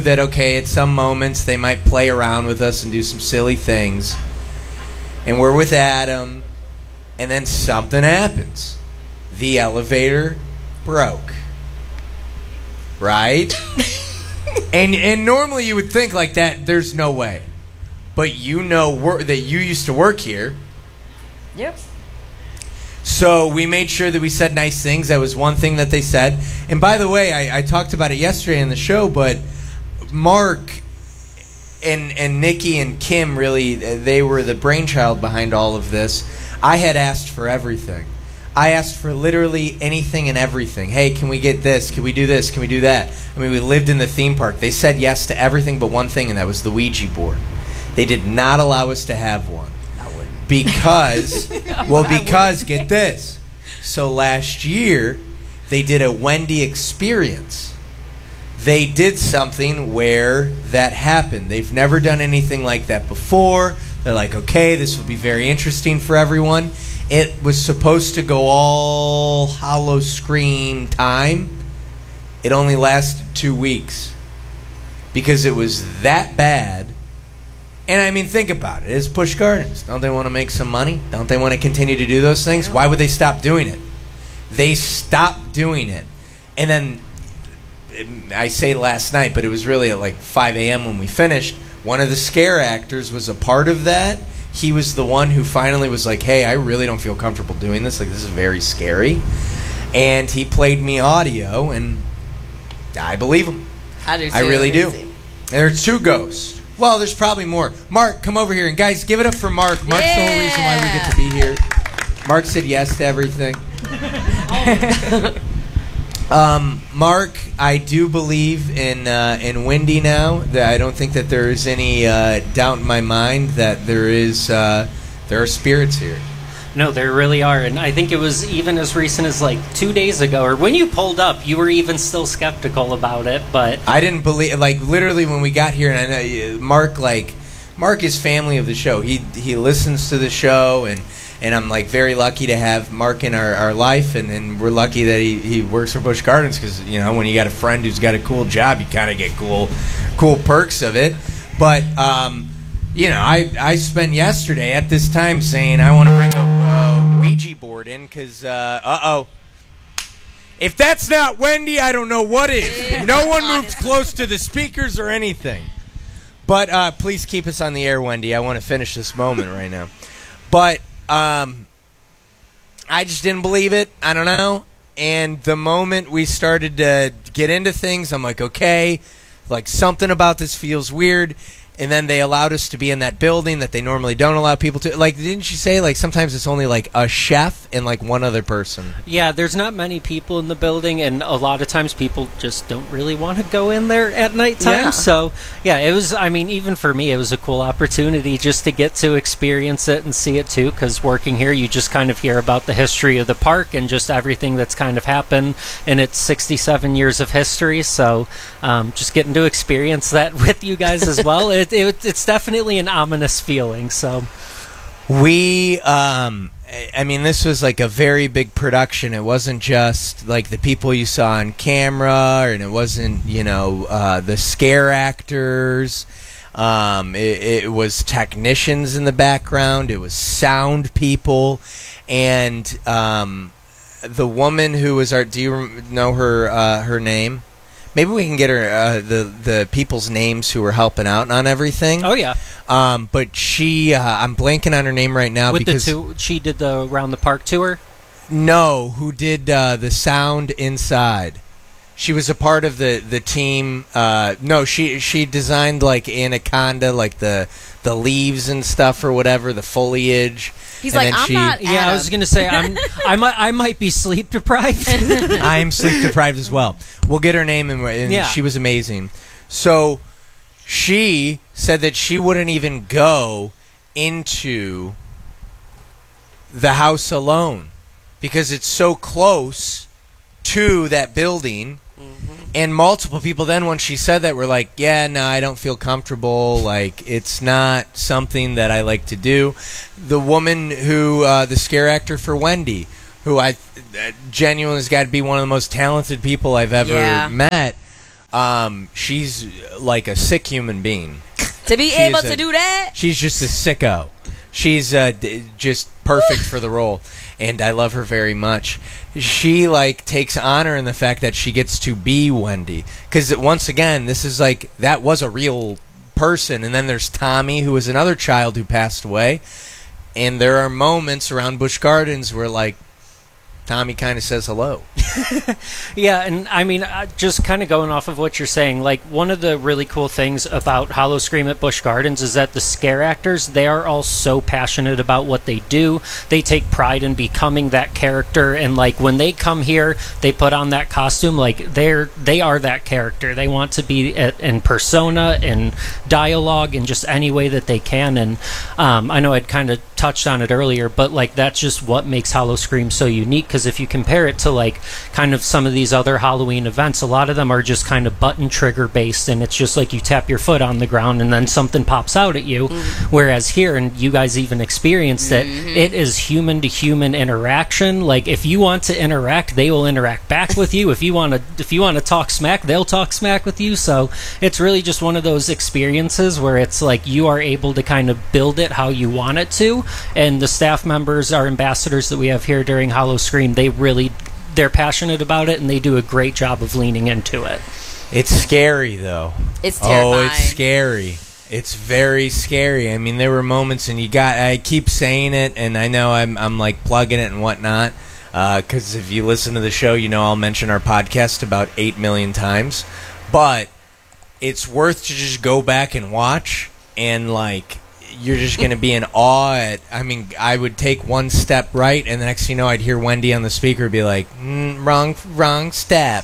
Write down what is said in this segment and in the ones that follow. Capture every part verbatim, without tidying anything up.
that, okay, at some moments they might play around with us and do some silly things. And we're with Adam, and then something happens. The elevator broke. Right? and and normally you would think like that, there's no way. But you know wor- that you used to work here. Yep. So we made sure that we said nice things. That was one thing that they said. And by the way, I, I talked about it yesterday in the show, but Mark and and Nikki and Kim, really, they were the brainchild behind all of this. I had asked for everything. I asked for literally anything and everything. Hey, can we get this? Can we do this? Can we do that? I mean, we lived in the theme park. They said yes to everything but one thing, and that was the Ouija board. They did not allow us to have one. Because, well, because, get this. So last year, they did a Wendy experience. They did something where that happened. They've never done anything like that before. They're like, okay, this will be very interesting for everyone. It was supposed to go all hollow screen time. It only lasted two weeks. Because it was that bad. And I mean, think about it. It's Busch Gardens. Don't they want to make some money? Don't they want to continue to do those things? Why would they stop doing it? They stopped doing it. And then, I say last night, but it was really at like five a.m. when we finished. One of the scare actors was a part of that. He was the one who finally was like, hey, I really don't feel comfortable doing this. Like, this is very scary. And he played me audio, and I believe him. I do too. I really do. There are two ghosts. Well, there's probably more. Mark, come over here. And guys, give it up for Mark. Mark's yeah. the whole reason why we get to be here. Mark said yes to everything. um, Mark, I do believe in uh, in Wendy now. That I don't think that there is any uh, doubt in my mind that there is uh, there are spirits here. No, there really are. And I think it was even as recent as like two days ago, or when you pulled up, you were even still skeptical about it. But I didn't believe, like, literally when we got here, and I know Mark, like, Mark is family of the show. He he listens to the show, and, and I'm, like, very lucky to have Mark in our, our life, and, and we're lucky that he, he works for Busch Gardens because, you know, when you got a friend who's got a cool job, you kind of get cool cool perks of it. But, um... You know, I, I spent yesterday at this time saying I want to bring a uh, Ouija board in because, uh, uh-oh. If that's not Wendy, I don't know what is. No one moved close to the speakers or anything. But uh, please keep us on the air, Wendy. I want to finish this moment right now. But um, I just didn't believe it. I don't know. And the moment we started to get into things, I'm like, okay, like something about this feels weird. And then they allowed us to be in that building that they normally don't allow people to. Like, didn't you say, like, sometimes it's only, like, a chef and, like, one other person? Yeah, there's not many people in the building, and a lot of times people just don't really want to go in there at nighttime. Yeah. So, yeah, it was, I mean, even for me, it was a cool opportunity just to get to experience it and see it, too, because working here, you just kind of hear about the history of the park and just everything that's kind of happened in its sixty-seven years of history. So, um, just getting to experience that with you guys as well. It, It, it's definitely an ominous feeling. So we, um, I mean, this was like a very big production. It wasn't just like the people you saw on camera, and it wasn't, you know, uh, the scare actors. Um, it, it was technicians in the background. It was sound people, and um, the woman who was our. Do you know her? Uh, her name? Maybe we can get her uh, the the people's names who were helping out on everything. Oh yeah. Um, but she, uh, I'm blanking on her name right now With because the two, she did the around the park tour. No, who did uh, the sound inside? She was a part of the the team. Uh, no, she she designed like Anaconda, like the the leaves and stuff or whatever, the foliage. He's and like, I'm she, not. Yeah, I was gonna say I'm. I might. I might be sleep deprived. I'm sleep deprived as well. We'll get her name, and, and yeah. She was amazing. So she said that she wouldn't even go into the house alone because it's so close to that building. Mm-hmm. And multiple people then, when she said that, were like, yeah, no, I don't feel comfortable. Like, it's not something that I like to do. The woman who, uh, the scare actor for Wendy, who I uh, genuinely has got to be one of the most talented people I've ever yeah. met, Um, she's like a sick human being. To be She able is to a- do that? She's just a sicko. She's uh, d- just perfect for the role, and I love her very much. She like takes honor in the fact that she gets to be Wendy, because once again, this is like that was a real person, and then there's Tommy, who was another child who passed away, and there are moments around Busch Gardens where like Tommy kind of says hello. Yeah, and I mean, uh, just kind of going off of what you're saying, like, one of the really cool things about Hollow Scream at Busch Gardens is that the scare actors, they are all so passionate about what they do. They take pride in becoming that character, and, like, when they come here, they put on that costume, like, they're, they are that character. They want to be at, in persona, in dialogue, in just any way that they can, and um, I know I'd kind of touched on it earlier, but, like, that's just what makes Hollow Scream so unique, because if you compare it to, like, kind of some of these other Halloween events, a lot of them are just kind of button trigger based, and it's just like you tap your foot on the ground and then something pops out at you. Mm-hmm. Whereas here, and you guys even experienced it, mm-hmm. it is human to human interaction. Like, if you want to interact, they will interact back with you. If you want to, if you want to talk smack, they'll talk smack with you. So it's really just one of those experiences where it's like you are able to kind of build it how you want it to, and the staff members, our ambassadors that we have here during Hollow Scream, they really they're passionate about it, and they do a great job of leaning into it. It's scary, though. It's terrifying. Oh, it's scary. It's very scary. I mean, there were moments, and you got. I keep saying it, and I know I'm I'm like plugging it and whatnot, because uh, if you listen to the show, you know I'll mention our podcast about eight million times. But it's worth to just go back and watch, and like. You're just going to be in awe at, I mean, I would take one step right, and the next thing you know, I'd hear Wendy on the speaker be like, mm, wrong wrong step.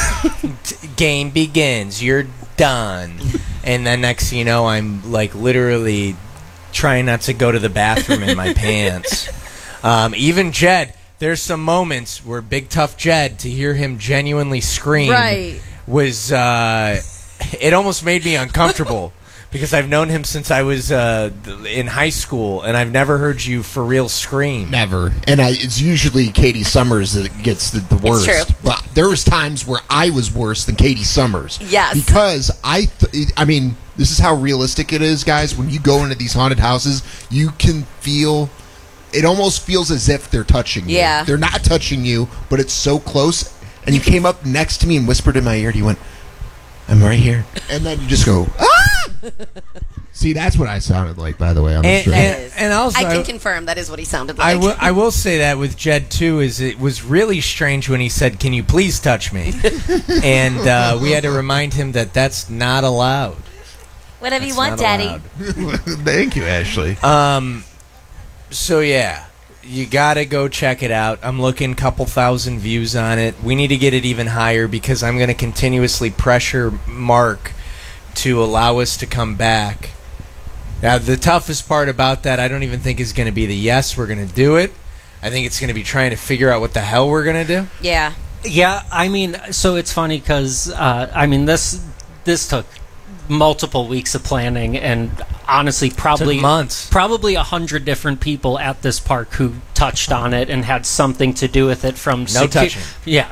Game begins. You're done. And then next thing you know, I'm, like, literally trying not to go to the bathroom in my pants. Um, even Jed, there's some moments where Big Tough Jed, to hear him genuinely scream, right. was, uh, it almost made me uncomfortable. Because I've known him since I was uh, in high school, and I've never heard you for real scream. Never. And I, it's usually Katie Summers that gets the, the worst. It's true. But there was times where I was worse than Katie Summers. Yes. Because I, th- I mean, this is how realistic it is, guys. When you go into these haunted houses, you can feel, it almost feels as if they're touching you. Yeah. They're not touching you, but it's so close. And you came up next to me and whispered in my ear, and you went, I'm right here. And then you just go, ah! See, that's what I sounded like, by the way, on the and, street. and, and also, I can I, confirm that is what he sounded like. I will, I will say that with Jed, too, is it was really strange when he said, can you please touch me? And uh, we had to remind him that that's not allowed. Whatever you That's want, not Daddy. allowed. Thank you, Ashley. Um, so, yeah, you got to go check it out. I'm looking couple thousand views on it. We need to get it even higher because I'm going to continuously pressure Mark to allow us to come back. Now, the toughest part about that, I don't even think is going to be the yes, we're going to do it. I think it's going to be trying to figure out what the hell we're going to do. Yeah. Yeah, I mean, so it's funny because, uh, I mean, this this took multiple weeks of planning, and honestly, probably Took months. Probably a hundred different people at this park who touched on it and had something to do with it. From No touching. Yeah,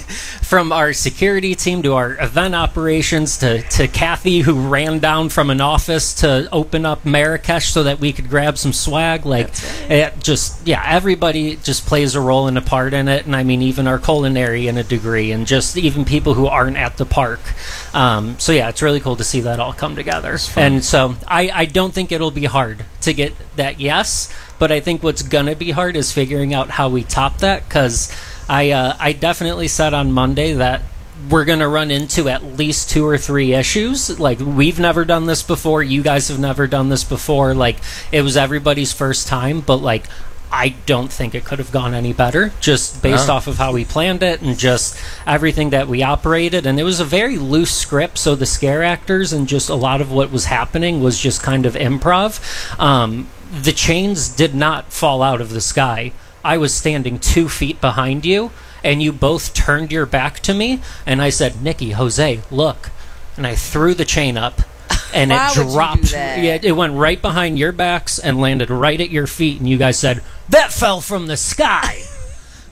from our security team to our event operations to to Kathy, who ran down from an office to open up Marrakesh so that we could grab some swag. Like, right. it just yeah, everybody just plays a role and a part in it, and I mean, even our culinary in a degree, and just even people who aren't at the park. Um, so yeah, it's really cool to see that all come together. And so I, I don't think it'll be hard to get that yes, but I think what's gonna be hard is figuring out how we top that, because I uh, I definitely said on Monday that we're gonna run into at least two or three issues. Like, we've never done this before, you guys have never done this before, like, it was everybody's first time, but like, I don't think it could have gone any better, just based No. off of how we planned it and just everything that we operated. And it was a very loose script, so the scare actors and just a lot of what was happening was just kind of improv. Um, the chains did not fall out of the sky. I was standing two feet behind you, and you both turned your back to me, and I said, Nikki, Jose, look. And I threw the chain up. And Why it would you do dropped. that? Yeah, it went right behind your backs and landed right at your feet. And you guys said, that fell from the sky.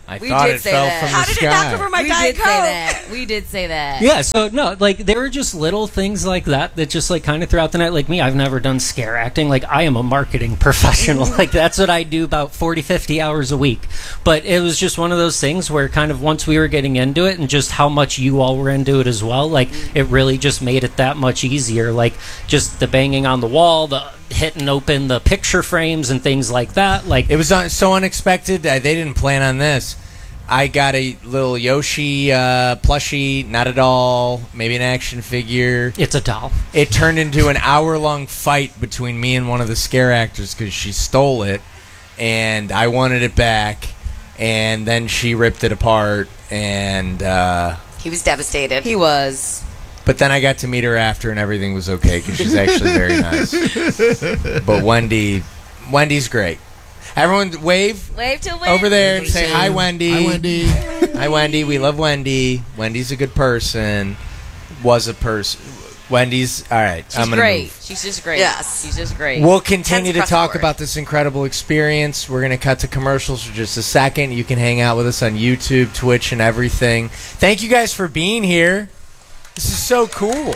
I We thought did it say fell that. from How the did sky. it knock over my we Diet did Coke? Say that. We did say that. Yeah, so no, like there were just little things like that that just like kind of throughout the night. Like me, I've never done scare acting. Like I am a marketing professional. Like that's what I do about forty, fifty hours a week. But it was just one of those things where kind of once we were getting into it and just how much you all were into it as well, like it really just made it that much easier. Like just the banging on the wall, the hitting open the picture frames and things like that. Like it was un- so unexpected. Uh, they didn't plan on this. I got a little Yoshi uh, plushie, not a doll, maybe an action figure. It's a doll. It turned into an hour-long fight between me and one of the scare actors because she stole it, and I wanted it back, and then she ripped it apart, and... Uh, he was devastated. He was. But then I got to meet her after, and everything was okay because she's actually very nice. But Wendy, Wendy's great. Everyone wave, wave to Wendy. Over there and say hi, Wendy. Hi, Wendy. Hi, Wendy. We love Wendy. Wendy's a good person. Was a person. Wendy's all right. She's I'm gonna great. move. She's just great. Yes, she's just great. We'll continue Tense to talk crossword. about this incredible experience. We're going to cut to commercials for just a second. You can hang out with us on YouTube, Twitch, and everything. Thank you guys for being here. This is so cool.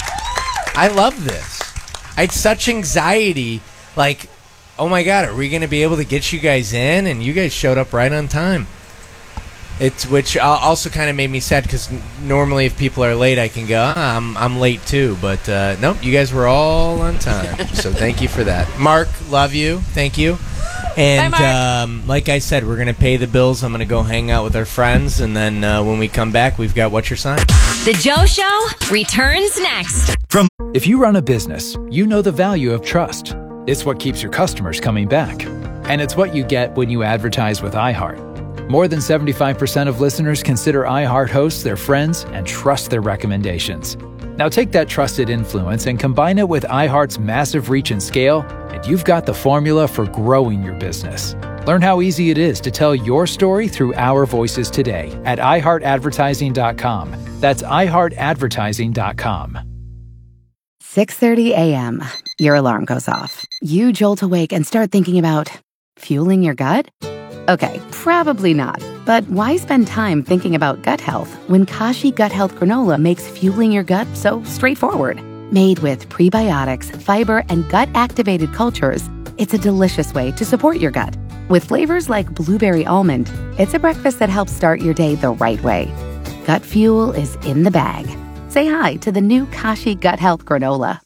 I love this. I had such anxiety. Like, oh my God, are we going to be able to get you guys in? And you guys showed up right on time. It's which also kind of made me sad because normally if people are late, I can go, ah, I'm I'm late too. But uh, nope, you guys were all on time. So thank you for that. Mark, love you. Thank you. And Bye, Mark. Um, like I said, we're going to pay the bills. I'm going to go hang out with our friends. And then uh, when we come back, we've got What's Your Sign? The Joe Show returns next. From If you run a business, you know the value of trust. It's what keeps your customers coming back. And it's what you get when you advertise with iHeart. More than seventy-five percent of listeners consider iHeart hosts their friends and trust their recommendations. Now take that trusted influence and combine it with iHeart's massive reach and scale, and you've got the formula for growing your business. Learn how easy it is to tell your story through our voices today at i heart advertising dot com. That's i heart advertising dot com. six thirty a.m. Your alarm goes off. You jolt awake and start thinking about fueling your gut? Okay, probably not. But why spend time thinking about gut health when Kashi Gut Health Granola makes fueling your gut so straightforward? Made with prebiotics, fiber, and gut-activated cultures, it's a delicious way to support your gut. With flavors like blueberry almond, it's a breakfast that helps start your day the right way. Gut fuel is in the bag. Say hi to the new Kashi Gut Health Granola.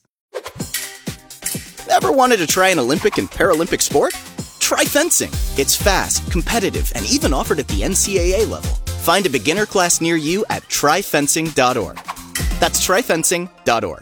Ever wanted to try an Olympic and Paralympic sport? Try fencing. It's fast, competitive, and even offered at the N C double A level. Find a beginner class near you at try fencing dot org. That's try fencing dot org.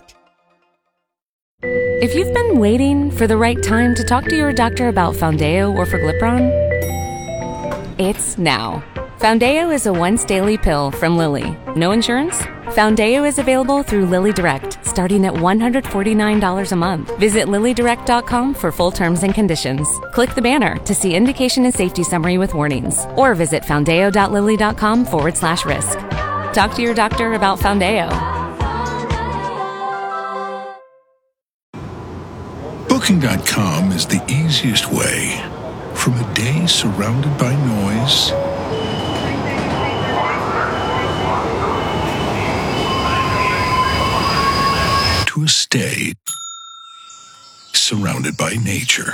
If you've been waiting for the right time to talk to your doctor about Foundeo or Forglipron, it's now. Foundeo is a once daily pill from Lilly. No insurance? Foundeo is available through Lilly Direct, starting at one hundred forty-nine dollars a month. Visit lilly direct dot com for full terms and conditions. Click the banner to see indication and safety summary with warnings, or visit foundeo dot lilly dot com forward slash risk. Talk to your doctor about Foundeo. Booking dot com is the easiest way from a day surrounded by noise to a stay surrounded by nature.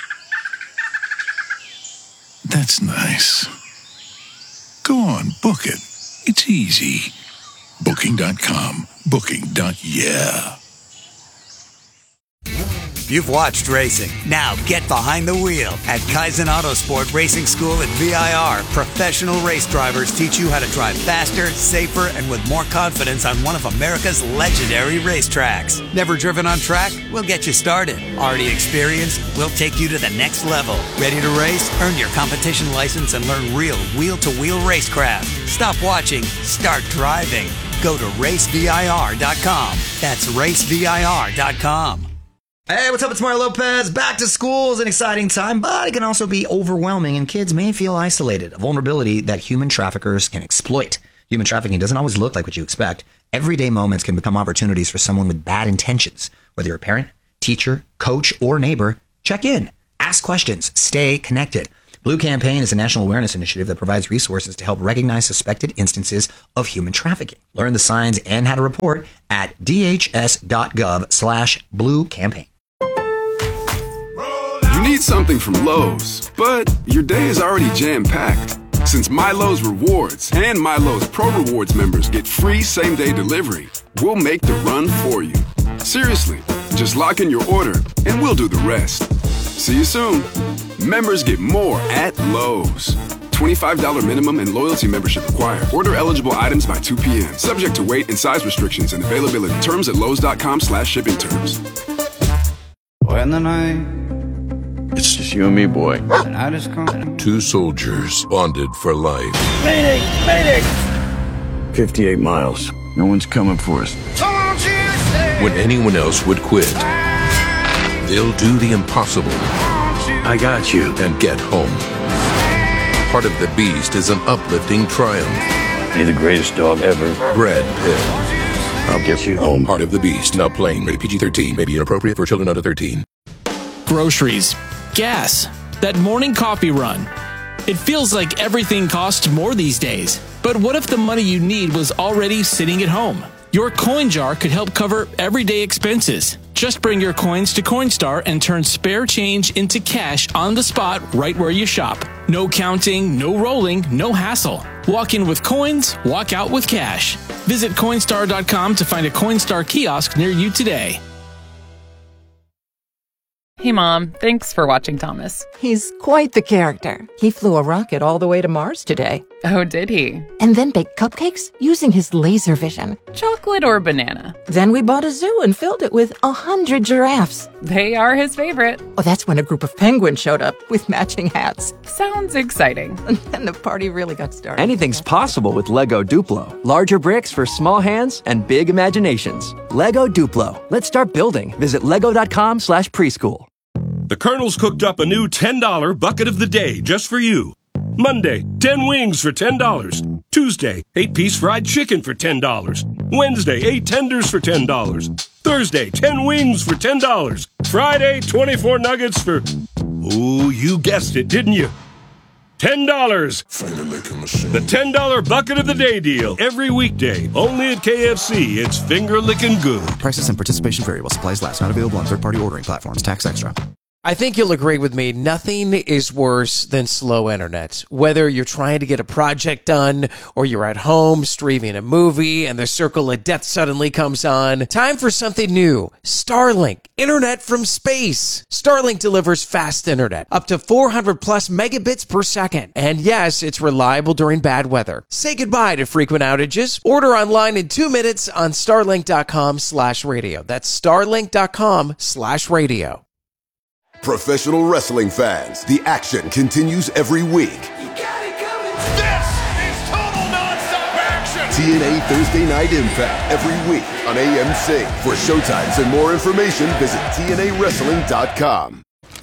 That's nice. Go on, book it. It's easy. Booking dot com. Booking. Yeah. You've watched racing. Now get behind the wheel at Kaizen Autosport Racing School at V I R. Professional race drivers teach you how to drive faster, safer, and with more confidence on one of America's legendary racetracks. Never driven on track? We'll get you started. Already experienced? We'll take you to the next level. Ready to race? Earn your competition license and learn real wheel-to-wheel racecraft. Stop watching. Start driving. Go to race V I R dot com. That's race V I R dot com. Hey, what's up? It's Mario Lopez. Back to school is an exciting time, but it can also be overwhelming, and kids may feel isolated, a vulnerability that human traffickers can exploit. Human trafficking doesn't always look like what you expect. Everyday moments can become opportunities for someone with bad intentions. Whether you're a parent, teacher, coach, or neighbor, check in, ask questions, stay connected. Blue Campaign is a national awareness initiative that provides resources to help recognize suspected instances of human trafficking. Learn the signs and how to report at dhs.gov slash blue campaign. You need something from Lowe's, but your day is already jam-packed. Since MyLowe's Rewards and MyLowe's Pro Rewards members get free same-day delivery, we'll make the run for you. Seriously, just lock in your order and we'll do the rest. See you soon. Members get more at Lowe's. twenty-five dollars minimum and loyalty membership required. Order eligible items by two p.m. Subject to weight and size restrictions and availability. Terms at lowes.com slash shipping terms. When the night, it's just you and me, boy. And I just come. Two soldiers bonded for life. Mayday! Mayday! fifty-eight miles. No one's coming for us. When anyone else would quit, they'll do the impossible. I got you. And get home. Part of the Beast is an uplifting triumph. You're the greatest dog ever. Brad Pitt. I'll get you home. Heart of the Beast. Now playing. Rated P G thirteen. May be inappropriate for children under thirteen. Groceries. Gas. That morning coffee run. It feels like everything costs more these days. But what if the money you need was already sitting at home? Your coin jar could help cover everyday expenses. Just bring your coins to Coinstar and turn spare change into cash on the spot right where you shop. No counting, no rolling, no hassle. Walk in with coins, walk out with cash. Visit Coinstar dot com to find a Coinstar kiosk near you today. Hey, Mom. Thanks for watching Thomas. He's quite the character. He flew a rocket all the way to Mars today. Oh, did he? And then baked cupcakes using his laser vision. Chocolate or banana? Then we bought a zoo and filled it with a hundred giraffes. They are his favorite. Oh, that's when a group of penguins showed up with matching hats. Sounds exciting. And then the party really got started. Anything's possible with Lego Duplo. Larger bricks for small hands and big imaginations. Lego Duplo. Let's start building. Visit lego.com slash preschool. The Colonel's cooked up a new ten dollar bucket of the day just for you. Monday, ten wings for ten dollars. Tuesday, eight piece fried chicken for ten dollars. Wednesday, eight tenders for ten dollars. Thursday, ten wings for ten dollars. Friday, twenty-four nuggets for... Oh, you guessed it, didn't you? ten dollars. The ten dollar bucket of the day deal. Every weekday, only at K F C. It's finger-licking good. Prices and participation vary while supplies last. Not available on third-party ordering platforms. Tax extra. I think you'll agree with me. Nothing is worse than slow internet. Whether you're trying to get a project done or you're at home streaming a movie and the circle of death suddenly comes on. Time for something new. Starlink. Internet from space. Starlink delivers fast internet. Up to four hundred plus megabits per second. And yes, it's reliable during bad weather. Say goodbye to frequent outages. Order online in two minutes on starlink.com slash radio. That's starlink.com slash radio. Professional wrestling fans, the action continues every week. You got it coming. This is total nonstop action. T N A Thursday Night Impact every week on A M C. For showtimes and more information, visit T N A wrestling dot com.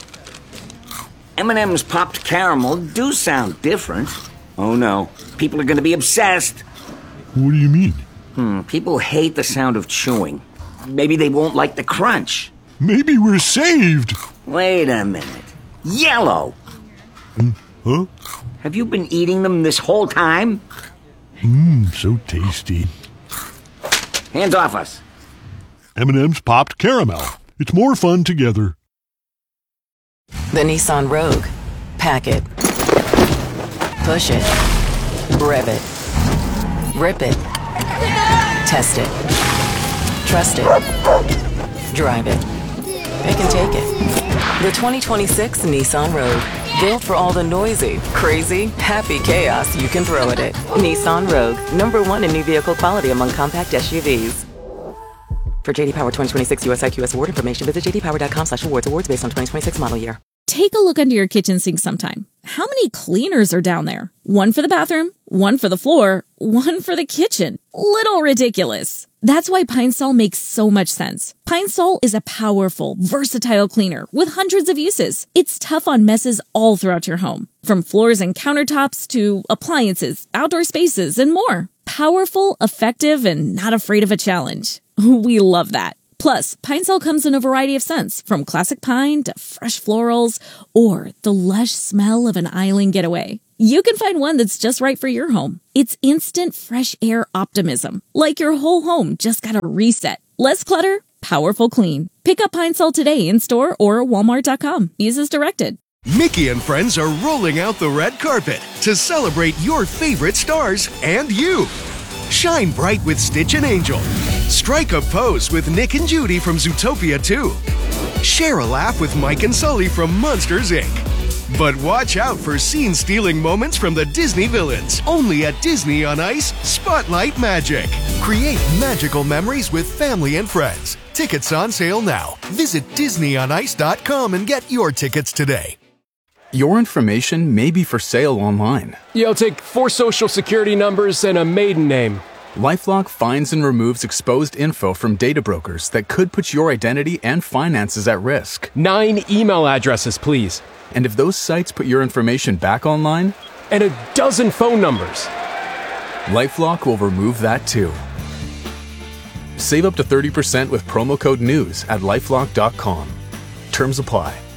M and M's popped caramel do sound different. Oh no, people are going to be obsessed. What do you mean? Hmm, people hate the sound of chewing. Maybe they won't like the crunch. Maybe we're saved. Wait a minute. Yellow. Mm, huh? Have you been eating them this whole time? Mmm, so tasty. Hands off us. M and M's popped caramel. It's more fun together. The Nissan Rogue. Pack it. Push it. Rev it. Rip it. Test it. Trust it. Drive it. Pick and take it. The twenty twenty-six Nissan Rogue. Built for all the noisy, crazy, happy chaos you can throw at it. Nissan Rogue. Number one in new vehicle quality among compact S U Vs. For J D Power twenty twenty-six U S I Q S award information, visit j d power dot com slash awards. Awards based on twenty twenty-six model year. Take a look under your kitchen sink sometime. How many cleaners are down there? One for the bathroom, one for the floor, one for the kitchen. Little ridiculous. That's why Pine Sol makes so much sense. Pine Sol is a powerful, versatile cleaner with hundreds of uses. It's tough on messes all throughout your home, from floors and countertops to appliances, outdoor spaces, and more. Powerful, effective, and not afraid of a challenge. We love that. Plus, Pine Sol comes in a variety of scents, from classic pine to fresh florals or the lush smell of an island getaway. You can find one that's just right for your home. It's instant fresh air optimism, like your whole home just got a reset. Less clutter, powerful clean. Pick up Pine Sol today in store or walmart dot com. Use as directed. Mickey and friends are rolling out the red carpet to celebrate your favorite stars and you. Shine bright with Stitch and Angel. Strike a pose with Nick and Judy from Zootopia two. Share a laugh with Mike and Sully from Monsters, Incorporated. But watch out for scene-stealing moments from the Disney villains. Only at Disney on Ice Spotlight Magic. Create magical memories with family and friends. Tickets on sale now. Visit disney on ice dot com and get your tickets today. Your information may be for sale online. Yeah, I'll take four social security numbers and a maiden name. LifeLock finds and removes exposed info from data brokers that could put your identity and finances at risk. Nine email addresses, please. And if those sites put your information back online? And a dozen phone numbers. LifeLock will remove that too. Save up to thirty percent with promo code NEWS at lifelock dot com. Terms apply.